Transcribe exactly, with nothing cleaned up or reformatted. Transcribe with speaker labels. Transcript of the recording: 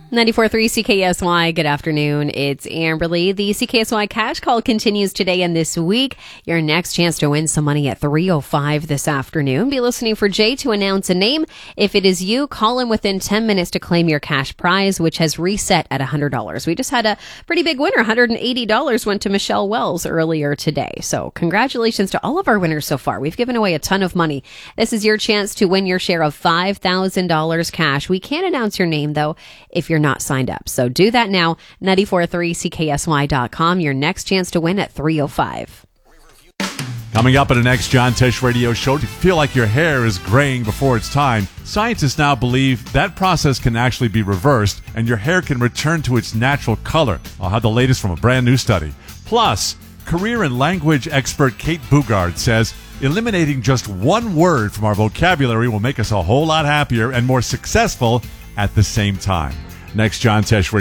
Speaker 1: ninety-four point three C K S Y, good afternoon. It's Amberly. The C K S Y cash call continues today and this week. Your next chance to win some money at three oh five this afternoon. Be listening for Jay to announce a name. If it is you, call in within ten minutes to claim your cash prize, which has reset at one hundred dollars. We just had a pretty big winner. one hundred eighty dollars went to Michelle Wells earlier today. So congratulations to all of our winners so far. We've given away a ton of money. This is your chance to win your share of five thousand dollars cash. We can't announce your name, though, if you're not signed up. So do that now. ninety-four point three C K S Y dot com. Your next chance to win at three oh five.
Speaker 2: Coming up at the next John Tesh radio show, do you feel like your hair is graying before it's time? Scientists now believe that process can actually be reversed and your hair can return to its natural color. I'll have the latest from a brand new study. Plus, career and language expert Kate Bugard says eliminating just one word from our vocabulary will make us a whole lot happier and more successful at the same time. Next John Tesh radio.